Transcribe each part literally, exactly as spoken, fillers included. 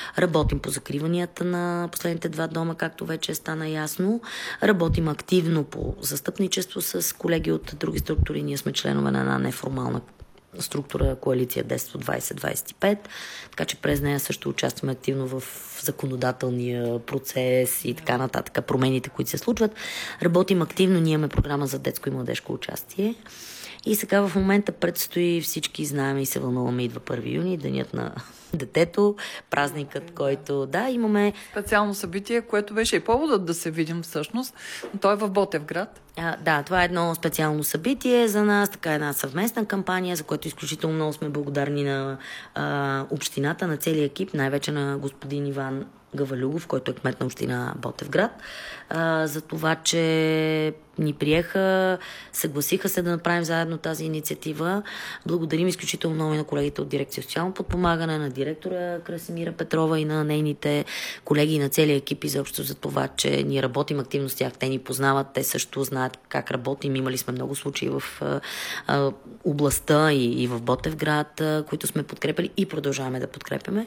Работим по закриванията на последните два дома, както вече стана ясно. Работим активно по застъпничество с колеги от други структури. Ние сме членове на една неформална структура коалиция десет двайсет двайсет и пет, така че през нея също участваме активно в законодателния процес и така нататък, промените, които се случват. Работим активно, ние имаме програма за детско и младежко участие. И сега в момента предстои, всички знаем и се вълнуваме, идва първи юни, денят на детето, празникът, който, да, имаме... Специално събитие, което беше и поводът да се видим всъщност, но той е в Ботевград. А, да, това е едно специално събитие за нас, така една съвместна кампания, за което изключително много сме благодарни на а, общината, на целия екип, най-вече на господин Иван Гавалюгов, който е кмет на община Ботевград, а, за това, че ни приеха, съгласиха се да направим заедно тази инициатива. Благодарим изключително много и на колегите от дирекция социално подпомагане, на директора Красимира Петрова и на нейните колеги и на целия екип изобщо за това, че ние работим активно с тях. Те ни познават, те също знаят как работим. Имали сме много случаи в а, а, областта и, и в Ботевград, а, които сме подкрепили и продължаваме да подкрепяме.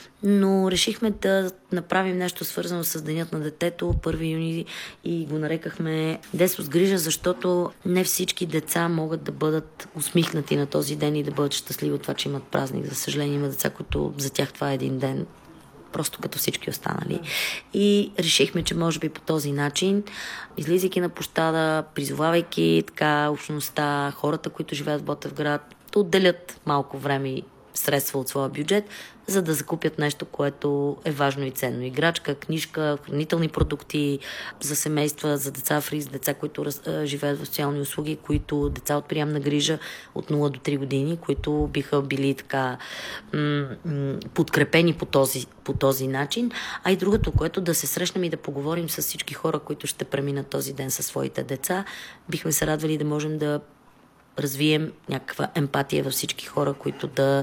Но решихме да направим нещо свързано с Денят на детето, първи юни, и го нарекахме Детство с грижа, защото не всички деца могат да бъдат усмихнати на този ден и да бъдат щастливи от това, че имат празник. За съжаление, има деца, които за тях това е един ден, просто като всички останали. И решихме, че може би по този начин, излизайки на площада, призовавайки така общността, хората, които живеят в Ботевград, да отделят малко време и средства от своя бюджет, за да закупят нещо, което е важно и ценно. Играчка, книжка, хранителни продукти за семейства, за деца в риск, деца, които живеят в социални услуги, които деца от приемна грижа от нула до три години, които биха били така м- м- подкрепени по този, по този начин. А и другото, което да се срещнем и да поговорим с всички хора, които ще преминат този ден със своите деца. Бихме се радвали да можем да развием някаква емпатия във всички хора, които да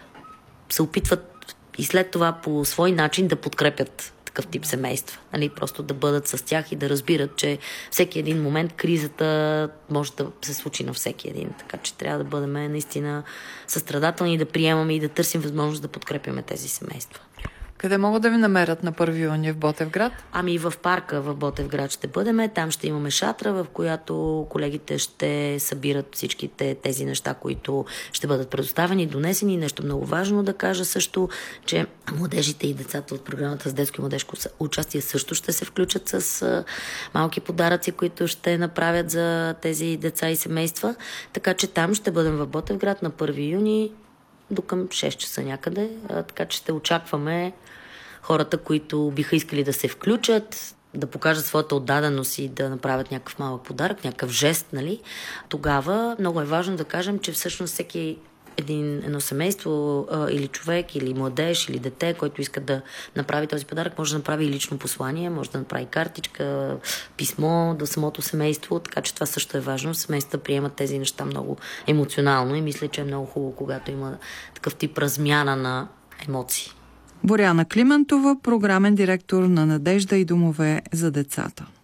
се опитват и след това по свой начин да подкрепят такъв тип семейства. Нали? Просто да бъдат с тях и да разбират, че всеки един момент кризата може да се случи на всеки един. Така че трябва да бъдем наистина състрадателни, да приемаме и да търсим възможност да подкрепяме тези семейства. Къде могат да ви намерят на първи юни в Ботевград? Ами в парка в Ботевград ще бъдем. Там ще имаме шатра, в която колегите ще събират всичките тези неща, които ще бъдат предоставени, донесени. Нещо много важно да кажа също, че младежите и децата от програмата с детско и младежко участие също ще се включат с малки подаръци, които ще направят за тези деца и семейства. Така че там ще бъдем в Ботевград на първи юни до към шест часа някъде. Така че ще очакваме хората, които биха искали да се включат, да покажат своята отдаденост и да направят някакъв малък подарък, някакъв жест, нали? Тогава много е важно да кажем, че всъщност всеки един, едно семейство а, или човек, или младеж, или дете, който иска да направи този подарък, може да направи и лично послание, може да направи картичка, писмо до самото семейство, така че това също е важно. Семействата приемат тези неща много емоционално и мисля, че е много хубаво, когато има такъв тип размяна на емоции. Боряна Климентова, програмен директор на Надежда и домове за децата.